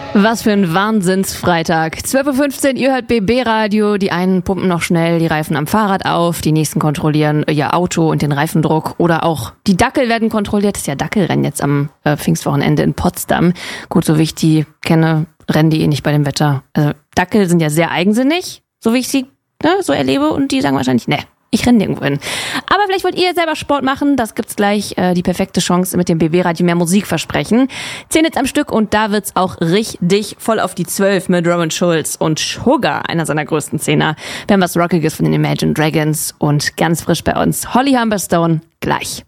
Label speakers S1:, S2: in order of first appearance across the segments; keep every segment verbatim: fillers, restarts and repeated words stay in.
S1: Was für ein Wahnsinnsfreitag. zwölf Uhr fünfzehn, ihr hört B B-Radio. Die einen pumpen noch schnell die Reifen am Fahrrad auf, die nächsten kontrollieren ihr Auto und den Reifendruck. Oder auch die Dackel werden kontrolliert. Das ist ja Dackelrennen jetzt am äh, Pfingstwochenende in Potsdam. Gut, so wie ich die kenne, rennen die eh nicht bei dem Wetter. Also Dackel sind ja sehr eigensinnig, so wie ich sie ne, so erlebe. Und die sagen wahrscheinlich, ne, ich renne nirgendwo hin. Aber vielleicht wollt ihr jetzt selber Sport machen. Das gibt's gleich äh, die perfekte Chance mit dem B B-Radio mehr Musik versprechen. Zehn Hits am Stück und da wird's auch richtig voll auf die zwölf mit Rowan Schulz und Sugar, einer seiner größten Zehner. Wir haben was Rockiges von den Imagine Dragons und ganz frisch bei uns Holly Humberstone gleich.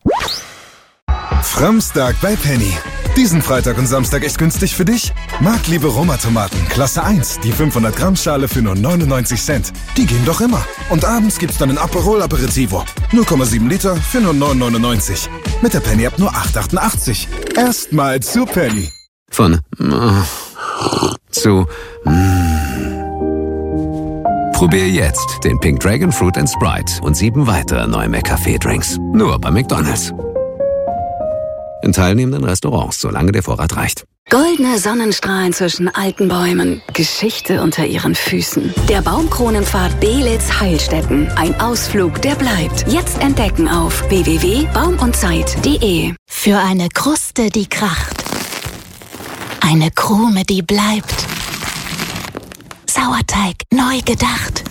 S2: Framstag bei Penny. Diesen Freitag und Samstag echt günstig für dich? Marktliebe Roma-Tomaten, Klasse eins, die fünfhundert Gramm Schale für nur neunundneunzig Cent. Die gehen doch immer. Und abends gibt's dann ein Aperol Aperitivo. null Komma sieben Liter für nur neun neunundneunzig. Mit der Penny-App nur acht achtundachtzig. Erstmal zu Penny.
S3: Von äh, zu mm. Probier jetzt den Pink Dragon Fruit and Sprite und sieben weitere neue McCafé-Drinks. Nur bei McDonald's. In teilnehmenden Restaurants, solange der Vorrat reicht.
S4: Goldene Sonnenstrahlen zwischen alten Bäumen, Geschichte unter ihren Füßen. Der Baumkronenpfad Beelitz-Heilstätten. Ein Ausflug, der bleibt. Jetzt entdecken auf w w w punkt baum und zeit punkt de.
S5: Für eine Kruste, die kracht. Eine Krume, die bleibt. Sauerteig neu gedacht.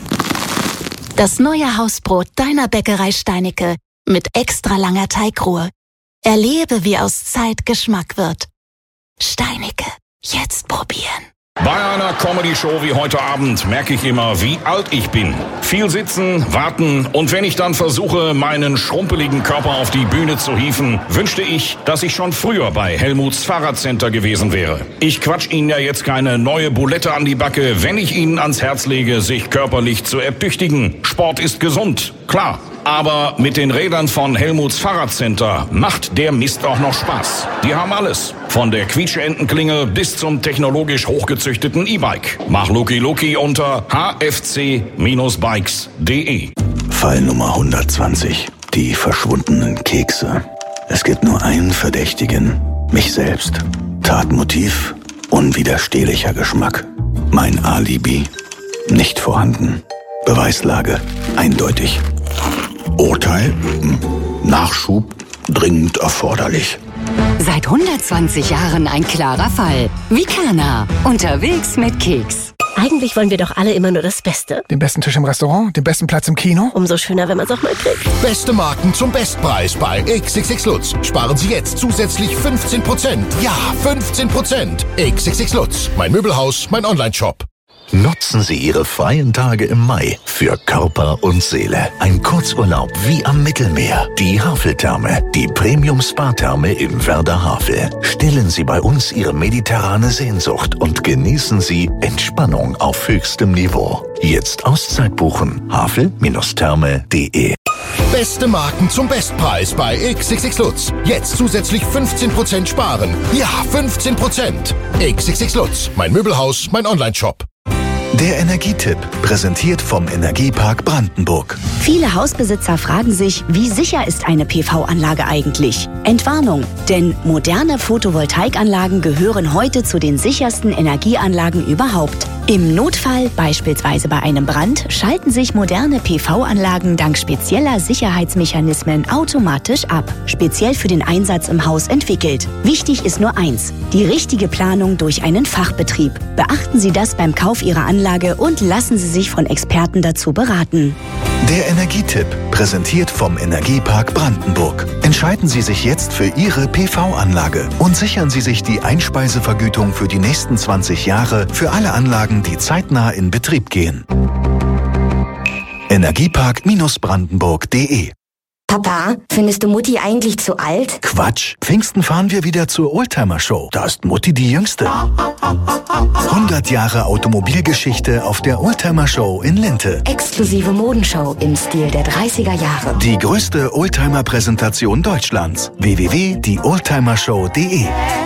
S5: Das neue Hausbrot deiner Bäckerei Steinecke mit extra langer Teigruhe. Erlebe, wie aus Zeit Geschmack wird. Steinecke, jetzt probieren.
S6: Bei einer Comedy-Show wie heute Abend merke ich immer, wie alt ich bin. Viel sitzen, warten und wenn ich dann versuche, meinen schrumpeligen Körper auf die Bühne zu hieven, wünschte ich, dass ich schon früher bei Helmuts Fahrradcenter gewesen wäre. Ich quatsch Ihnen ja jetzt keine neue Bulette an die Backe, wenn ich Ihnen ans Herz lege, sich körperlich zu ertüchtigen. Sport ist gesund, klar. Aber mit den Rädern von Helmuts Fahrradcenter macht der Mist auch noch Spaß. Die haben alles. Von der Quietscheentenklingel bis zum technologisch hochgezüchteten E-Bike. Mach Luki Luki unter h f c Bindestrich bikes punkt de.
S7: Fall Nummer hundertzwanzig. Die verschwundenen Kekse. Es gibt nur einen Verdächtigen. Mich selbst. Tatmotiv. Unwiderstehlicher Geschmack. Mein Alibi. Nicht vorhanden. Beweislage. Eindeutig. Urteil, Nachschub, dringend erforderlich.
S4: Seit hundertzwanzig Jahren ein klarer Fall. Vikana, unterwegs mit Keks.
S8: Eigentlich wollen wir doch alle immer nur das Beste.
S9: Den besten Tisch im Restaurant, den besten Platz im Kino.
S8: Umso schöner, wenn man es auch mal kriegt.
S10: Beste Marken zum Bestpreis bei X X X Lutz. Sparen Sie jetzt zusätzlich fünfzehn Prozent. Ja, fünfzehn Prozent. X X X Lutz, mein Möbelhaus, mein Online-Shop.
S11: Nutzen Sie Ihre freien Tage im Mai für Körper und Seele. Ein Kurzurlaub wie am Mittelmeer. Die Haveltherme, die Premium-Spa-Therme im Werder Havel. Stillen Sie bei uns Ihre mediterrane Sehnsucht und genießen Sie Entspannung auf höchstem Niveau. Jetzt Auszeit buchen. havel Therme punkt de.
S10: Beste Marken zum Bestpreis bei X X X Lutz. Jetzt zusätzlich fünfzehn Prozent sparen. Ja, fünfzehn Prozent. X X X Lutz, mein Möbelhaus, mein Online-Shop.
S7: Der Energietipp, präsentiert vom Energiepark Brandenburg.
S12: Viele Hausbesitzer fragen sich, wie sicher ist eine P V-Anlage eigentlich? Entwarnung, denn moderne Photovoltaikanlagen gehören heute zu den sichersten Energieanlagen überhaupt. Im Notfall, beispielsweise bei einem Brand, schalten sich moderne P V-Anlagen dank spezieller Sicherheitsmechanismen automatisch ab. Speziell für den Einsatz im Haus entwickelt. Wichtig ist nur eins, die richtige Planung durch einen Fachbetrieb. Beachten Sie das beim Kauf Ihrer Anlage und lassen Sie sich von Experten dazu beraten.
S7: Der Energietipp, präsentiert vom Energiepark Brandenburg. Entscheiden Sie sich jetzt für Ihre P V-Anlage und sichern Sie sich die Einspeisevergütung für die nächsten zwanzig Jahre für alle Anlagen, die zeitnah in Betrieb gehen. Energiepark Brandenburg punkt de.
S13: Papa, findest du Mutti eigentlich zu alt?
S7: Quatsch. Pfingsten fahren wir wieder zur Oldtimer-Show. Da ist Mutti die Jüngste. hundert Jahre Automobilgeschichte auf der Oldtimer-Show in Linte.
S13: Exklusive Modenshow im Stil der dreißiger Jahre.
S7: Die größte Oldtimer-Präsentation Deutschlands. w w w punkt die oldtimer show punkt de